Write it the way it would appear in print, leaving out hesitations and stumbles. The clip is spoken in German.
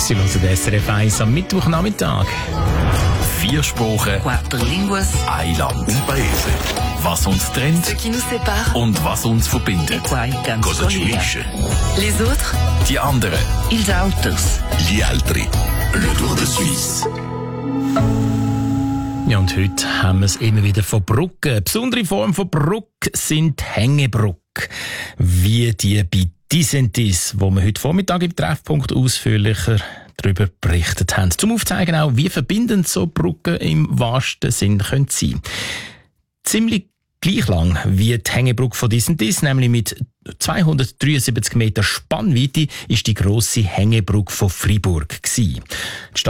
Sie hören SRF 1 am Mittwochnachmittag. 4 Sprachen, 4 línguas, ein Land, un paese. Was uns trennt ce qui nous sépare, und was uns verbindet. quai que ens Cosa ci collia. unisce. Les autres, Die anderen. ils autres. Gli altri. Le Tour de Suisse. Ja, und heute haben wir es immer wieder von Brücken. Eine besondere Form von Brücke sind Hängebrücken. Wie die bei Disentis, wo wir heute Vormittag im Treffpunkt ausführlicher darüber berichtet haben. Zum Aufzeigen auch, wie verbindend so Brücken im wahrsten Sinn können sein. Ziemlich gleich lang wie die Hängebrücke von Disentis, nämlich mit 273 Meter Spannweite, ist die grosse Hängebrücke von Fribourg gewesen.